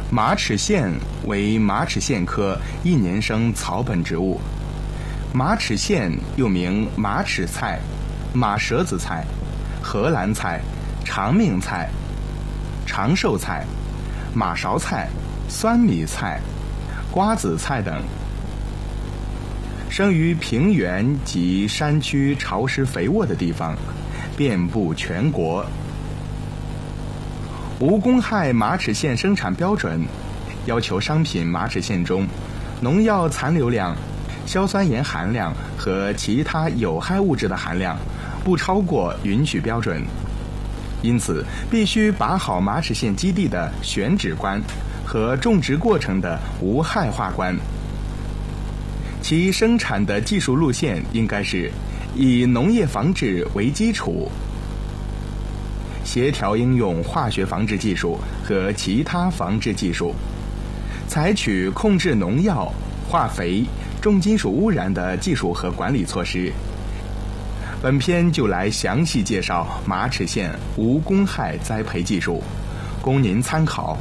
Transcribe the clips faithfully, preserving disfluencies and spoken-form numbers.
马齿苋为马齿苋科一年生草本植物。马齿苋又名马齿菜、马舌子菜、荷兰菜、长命菜、长寿菜、马勺菜、酸米菜、瓜子菜等，生于平原及山区潮湿肥沃的地方，遍布全国。无公害马齿苋生产标准要求商品马齿苋中农药残留量、硝酸盐含量和其他有害物质的含量不超过允许标准，因此必须把好马齿苋基地的选址关和种植过程的无害化关。其生产的技术路线应该是以农业防治为基础，协调应用化学防治技术和其他防治技术，采取控制农药、化肥、重金属污染的技术和管理措施。本篇就来详细介绍马齿苋无公害栽培技术，供您参考。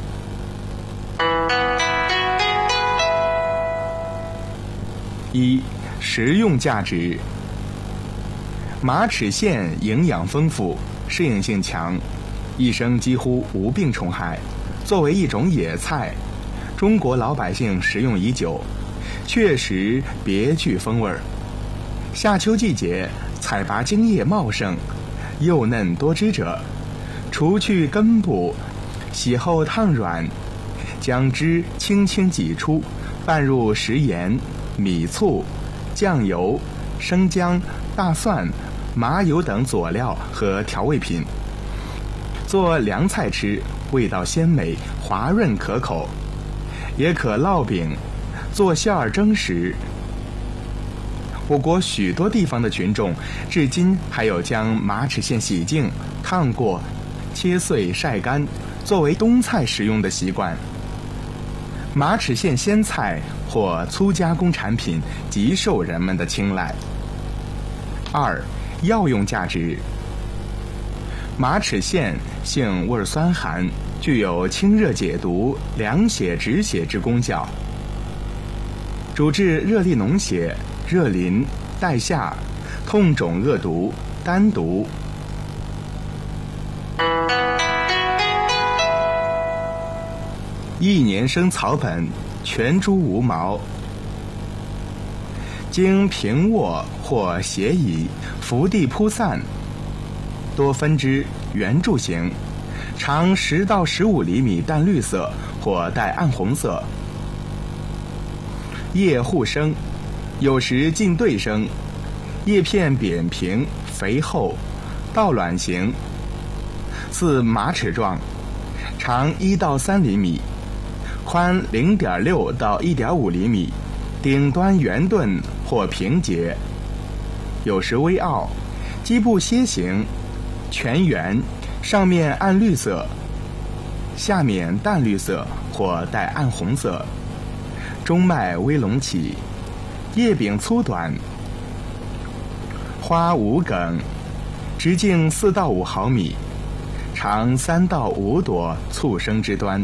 一、食用价值。马齿苋营养丰富，适应性强，一生几乎无病虫害。作为一种野菜，中国老百姓食用已久，确实别具风味儿。夏秋季节采拔茎叶茂盛、幼嫩多汁者，除去根部，洗后烫软，将汁轻轻挤出，拌入食盐、米醋、酱油、生姜、大蒜、麻油等佐料和调味品，做凉菜吃，味道鲜美，滑润可口。也可烙饼、做馅儿蒸食。我国许多地方的群众至今还有将马齿苋洗净、烫过、切碎晒干作为冬菜食用的习惯。马齿苋鲜菜或粗加工产品极受人们的青睐。二、药用价值。马齿苋性味酸寒，具有清热解毒、凉血止血之功效，主治热痢脓血、热淋、带下、痛肿恶毒、丹毒。一年生草本，全株无毛，经平卧或斜倚，伏地铺散，多分枝，圆柱形，长十到十五厘米，淡绿色或带暗红色。叶互生，有时近对生，叶片扁平、肥厚，倒卵形，似马齿状，长一到三厘米，宽零点六到一点五厘米，顶端圆钝或平结，有时微凹，基部楔形，全圆，上面暗绿色，下面淡绿色或带暗红色，中脉微隆起，叶柄粗短，花无梗，直径四到五毫米，长三到五朵簇生之端。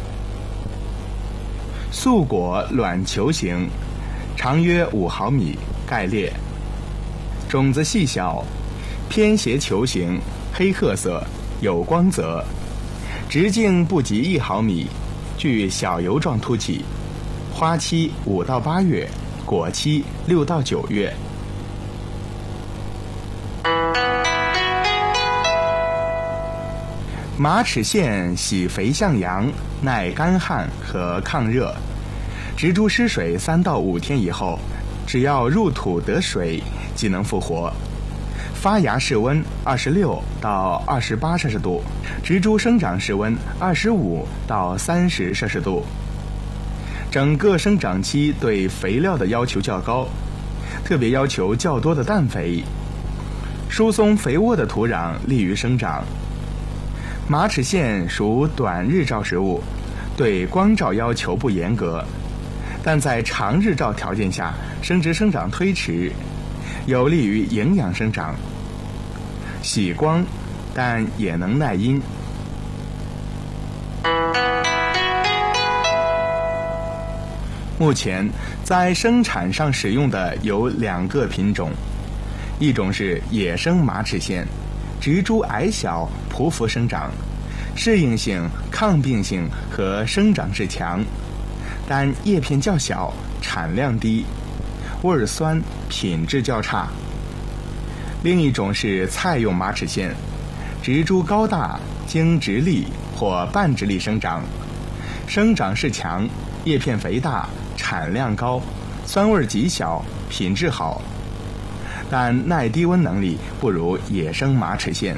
素果卵球形，长约五毫米，盖裂。种子细小，偏斜球形，黑褐色，有光泽，直径不及一毫米，具小油状突起。花期五到八月，果期六到九月。马齿苋喜肥向阳，耐干旱和抗热。植株施水三到五天以后，只要入土得水，即能复活。发芽室温二十六到二十八摄氏度，植株生长室温二十五到三十摄氏度。整个生长期对肥料的要求较高，特别要求较多的氮肥。疏松肥沃的土壤利于生长。马齿苋属短日照植物，对光照要求不严格，但在长日照条件下，生殖生长推迟，有利于营养生长。喜光，但也能耐阴。 目前在生产上使用的有两个品种，一种是野生马齿苋，植株矮小，匍匐生长，适应性、抗病性和生长势强，但叶片较小，产量低，味儿酸，品质较差。另一种是菜用马齿苋，植株高大，经直立或半直立生长，生长势强，叶片肥大，产量高，酸味极小，品质好，但耐低温能力不如野生马齿苋。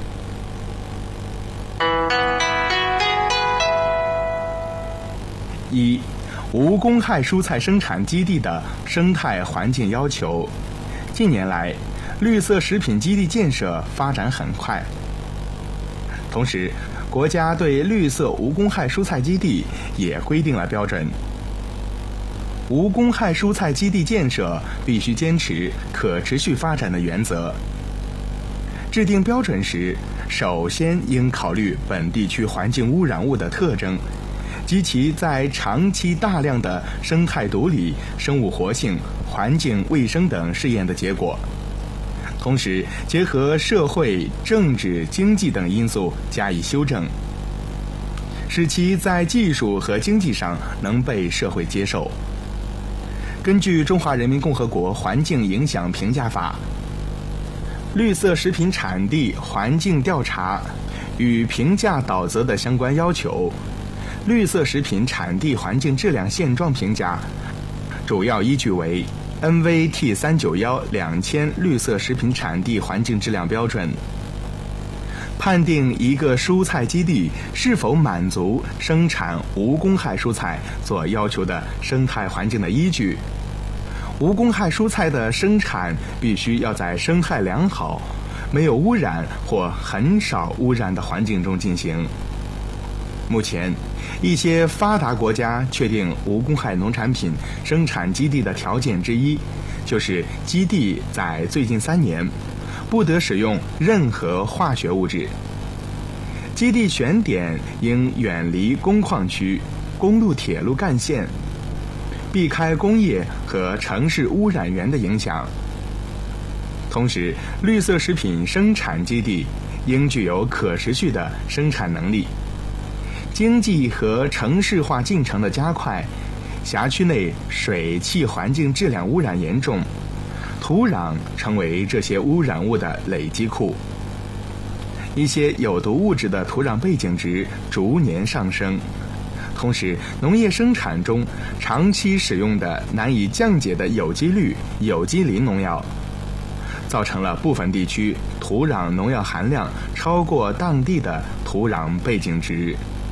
一、无公害蔬菜生产基地的生态环境要求。近年来，绿色食品基地建设发展很快，同时，国家对绿色无公害蔬菜基地也规定了标准。无公害蔬菜基地建设必须坚持可持续发展的原则。制定标准时，首先应考虑本地区环境污染物的特征及其在长期大量的生态毒理、生物活性、环境卫生等试验的结果，同时结合社会、政治、经济等因素加以修正，使其在技术和经济上能被社会接受。根据《中华人民共和国环境影响评价法》，绿色食品产地环境调查与评价导则的相关要求，绿色食品产地环境质量现状评价主要依据为 N V T 三九一两千绿色食品产地环境质量标准，判定一个蔬菜基地是否满足生产无公害蔬菜所要求的生态环境的依据。无公害蔬菜的生产必须要在生态良好、没有污染或很少污染的环境中进行。目前，一些发达国家确定无公害农产品生产基地的条件之一，就是基地在最近三年不得使用任何化学物质。基地选点应远离工矿区、公路铁路干线，避开工业和城市污染源的影响。同时，绿色食品生产基地应具有可持续的生产能力。经济和城市化进程的加快，辖区内水汽环境质量污染严重，土壤成为这些污染物的累积库。一些有毒物质的土壤背景值逐年上升，同时农业生产中长期使用的难以降解的有机氯、有机磷农药，造成了部分地区土壤农药含量超过当地的土壤背景值。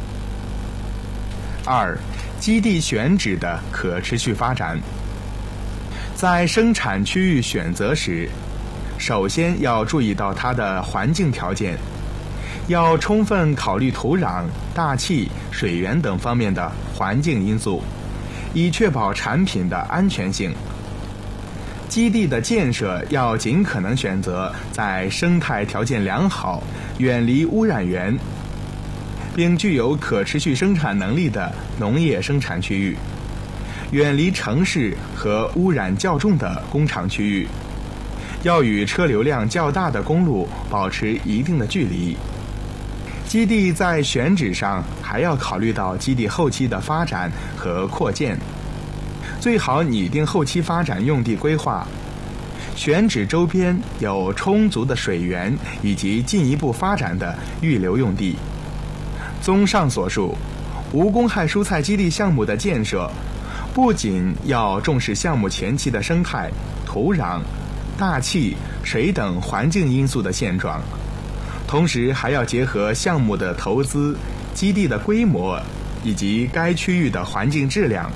二、基地选址的可持续发展。在生产区域选择时，首先要注意到它的环境条件，要充分考虑土壤、大气、水源等方面的环境因素，以确保产品的安全性。基地的建设要尽可能选择在生态条件良好、远离污染源，并具有可持续生产能力的农业生产区域，远离城市和污染较重的工厂区域，要与车流量较大的公路保持一定的距离。基地在选址上还要考虑到基地后期的发展和扩建，最好拟定后期发展用地规划，选址周边有充足的水源以及进一步发展的预留用地。综上所述，无公害蔬菜基地项目的建设，不仅要重视项目前期的生态、土壤、大气、水等环境因素的现状，同时还要结合项目的投资、基地的规模以及该区域的环境质量。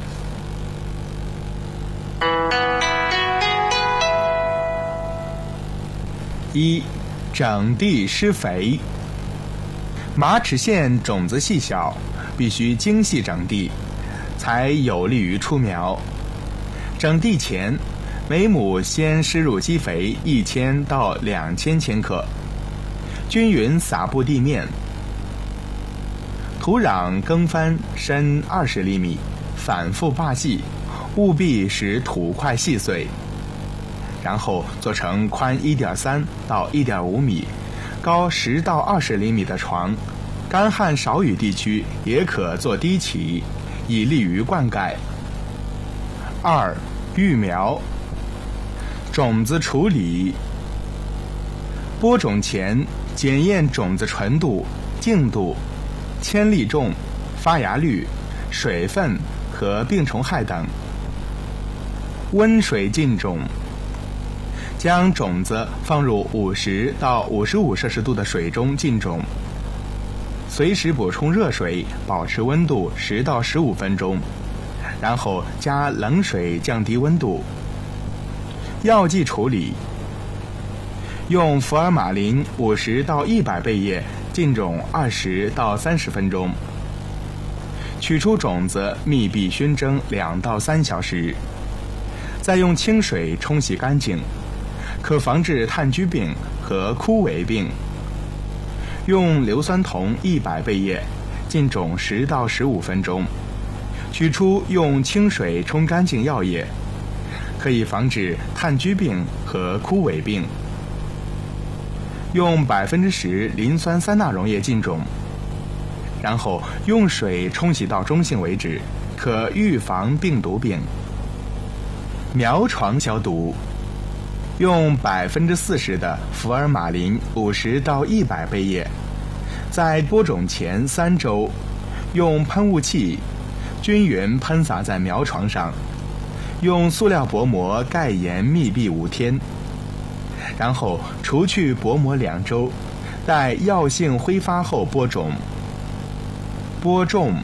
一、整地施肥。马齿苋种子细小，必须精细整地，才有利于出苗。整地前，每亩先施入基肥一千到两千千克，均匀撒布地面。土壤耕翻深二十厘米， 反复罢细，务必使土块细碎。然后做成宽 一点三 到 一点五 米、高十到二十厘米的床，干旱少雨地区也可做低起，以利于灌溉。二、育苗。种子处理。播种前检验种子纯度、净度、铅粒重、发芽率、水分和病虫害等。温水浸种。将种子放入五十到五十五摄氏度的水中浸种，随时补充热水，保持温度十到十五分钟，然后加冷水降低温度。药剂处理。用福尔马林五十到一百倍液浸种二十到三十分钟，取出种子，密闭熏蒸两到三小时，再用清水冲洗干净，可防治炭疽病和枯萎病。用硫酸铜一百倍液浸种十到十五分钟，取出用清水冲干净药液，可以防止炭疽病和枯萎病。用百分之十磷酸三钠溶液浸种，然后用水冲洗到中性为止，可预防病毒病。苗床消毒。用百分之四十的福尔马林五十到一百倍液，在播种前三周，用喷雾器均匀喷洒在苗床上，用塑料薄膜盖严密闭五天，然后除去薄膜两周，待药性挥发后播种。播种。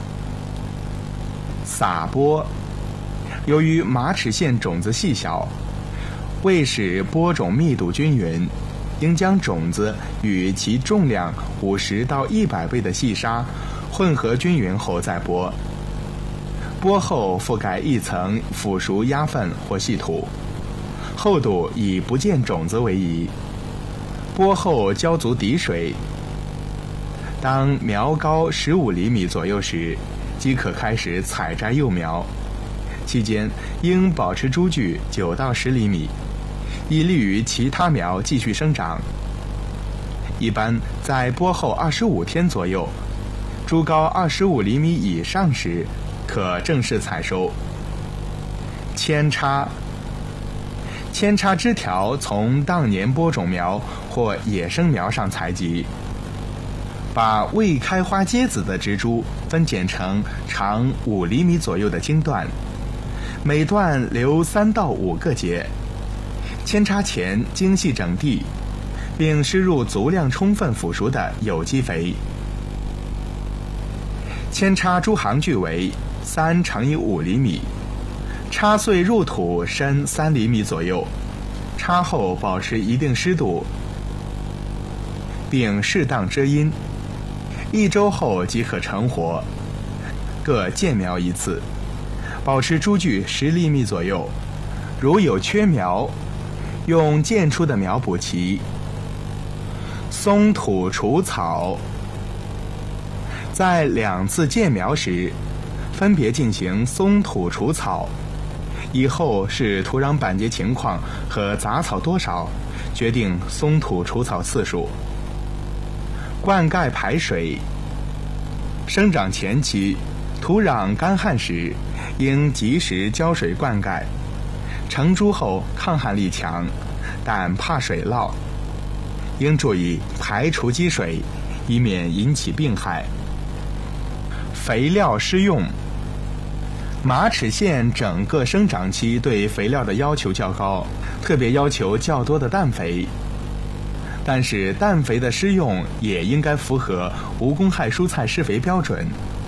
撒播。由于马齿苋种子细小，为使播种密度均匀，应将种子与其重量五十到一百倍的细沙混合均匀后再播。播后覆盖一层腐熟鸭粪或细土，厚度以不见种子为宜。播后浇足底水。当苗高十五厘米左右时，即可开始采摘幼苗，期间应保持株距九到十厘米，以利于其他苗继续生长。一般在播后二十五天左右，株高二十五厘米以上时，可正式采收。扦插。扦插枝条从当年播种苗或野生苗上采集，把未开花结子的植株分剪成长五厘米左右的茎段，每段留三到五个节。扦插前精细整地，并施入足量充分腐熟的有机肥。扦插株行距为三乘以五厘米，插穗入土深三厘米左右，插后保持一定湿度，并适当遮阴。一周后即可成活，各间苗一次，保持株距十厘米左右。如有缺苗，用间出的苗补齐。松土除草。在两次间苗时，分别进行松土除草，以后视土壤板结情况和杂草多少，决定松土除草次数。灌溉排水。生长前期，土壤干旱时，应及时浇水灌溉。成株后抗旱力强，但怕水涝，应注意排除积水，以免引起病害。肥料施用。马齿苋整个生长期对肥料的要求较高，特别要求较多的氮肥。但是氮肥的施用也应该符合无公害蔬菜施肥标准，